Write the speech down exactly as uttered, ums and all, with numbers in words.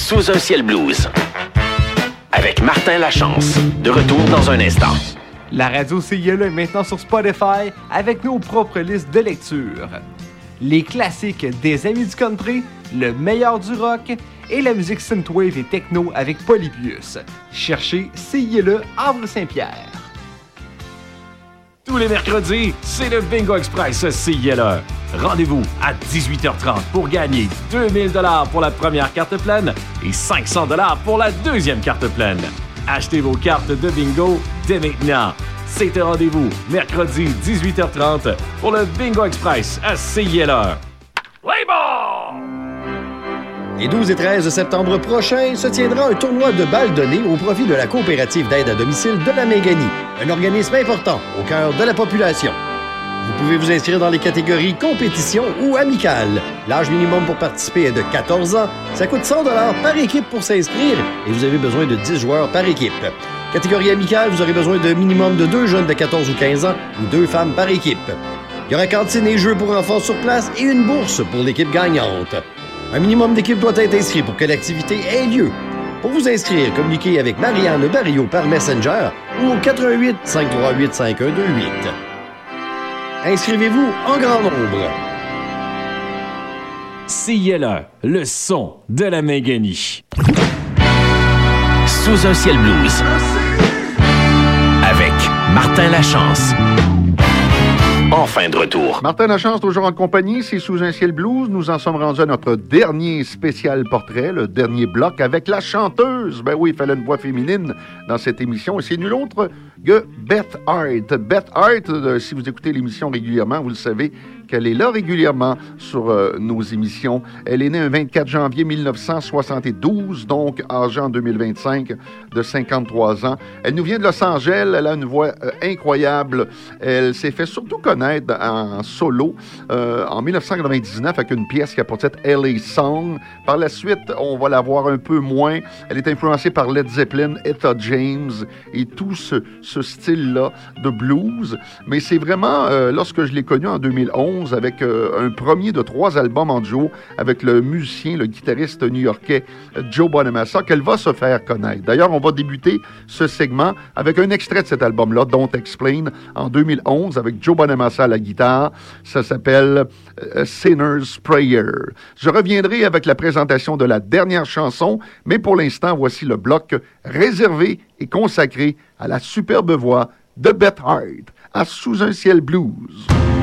Sous un ciel blues. Avec Martin Lachance. De retour dans un instant. La radio C I L E est maintenant sur Spotify avec nos propres listes de lecture. Les classiques des amis du country, le meilleur du rock et la musique synthwave et techno avec Polybius. Cherchez C I L E Havre-Saint-Pierre. Tous les mercredis, c'est le Bingo Express C I L E. Rendez-vous à dix-huit heures trente pour gagner deux mille dollars pour la première carte pleine et cinq cents dollars pour la deuxième carte pleine. Achetez vos cartes de bingo dès maintenant. C'est un rendez-vous mercredi dix-huit heures trente pour le Bingo Express à C I L E. Play ball! Les douze et treize septembre prochains se tiendra un tournoi de balles données au profit de la coopérative d'aide à domicile de la Méganie, un organisme important au cœur de la population. Vous pouvez vous inscrire dans les catégories compétition ou amicale. L'âge minimum pour participer est de quatorze ans. Ça coûte cent dollars par équipe pour s'inscrire et vous avez besoin de dix joueurs par équipe. Catégorie amicale, vous aurez besoin de minimum de deux jeunes de quatorze ou quinze ans ou deux femmes par équipe. Il y aura cantine et jeux pour enfants sur place et une bourse pour l'équipe gagnante. Un minimum d'équipe doit être inscrit pour que l'activité ait lieu. Pour vous inscrire, communiquez avec Marianne Barrio par Messenger ou au quatre un huit, cinq trois huit, cinq un deux huit. Inscrivez-vous en grand nombre. C I L E, le son de la Méganie. Sous un ciel blues. Avec Martin Lachance. Enfin de retour. Martin Lachance, toujours en compagnie, c'est Sous un ciel blues. Nous en sommes rendus à notre dernier spécial portrait, le dernier bloc avec la chanteuse. Ben oui, il fallait une voix féminine dans cette émission et c'est nul autre que Beth Hart. Beth Hart, euh, si vous écoutez l'émission régulièrement, vous le savez qu'elle est là régulièrement sur euh, nos émissions. Elle est née un vingt-quatre janvier mille neuf cent soixante-douze, donc âgée en deux mille vingt-cinq de cinquante-trois ans. Elle nous vient de Los Angeles, elle a une voix euh, incroyable. Elle s'est fait surtout connaître en solo euh, en mille neuf cent quatre-vingt-dix-neuf avec une pièce qui a pour titre L A Song. Par la suite, on va la voir un peu moins. Elle est influencée par Led Zeppelin, Etta James et tout ce, ce style-là de blues. Mais c'est vraiment, euh, lorsque je l'ai connue en deux mille onze, avec euh, un premier de trois albums en duo avec le musicien, le guitariste new-yorkais Joe Bonamassa, qu'elle va se faire connaître. D'ailleurs, on va débuter ce segment avec un extrait de cet album-là, Don't Explain, en deux mille onze, avec Joe Bonamassa à la guitare. Ça s'appelle euh, Sinner's Prayer. Je reviendrai avec la présentation de la dernière chanson, mais pour l'instant, voici le bloc réservé et consacré à la superbe voix de Beth Hart, à Sous un ciel blues.